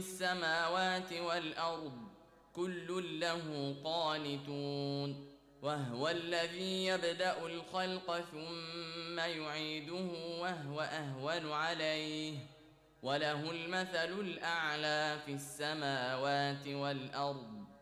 السماوات والأرض كل له قانتون وهو الذي يبدأ الخلق ثم يعيده وهو أهون عليه وله المثل الأعلى في السماوات والأرض